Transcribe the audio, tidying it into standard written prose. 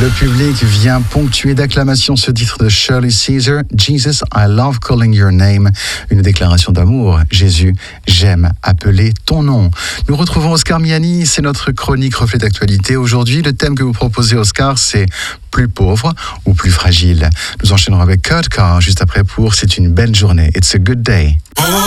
Le public vient ponctuer d'acclamation ce titre de Shirley Caesar, Jesus, I love calling your name, une déclaration d'amour. Jésus, j'aime appeler ton nom. Nous retrouvons Oscar Miani, c'est notre chronique reflet d'actualité. Aujourd'hui, le thème que vous proposez, Oscar, c'est plus pauvre ou plus fragile. Nous enchaînerons avec Kurt Carr juste après pour C'est une belle journée. It's a good day.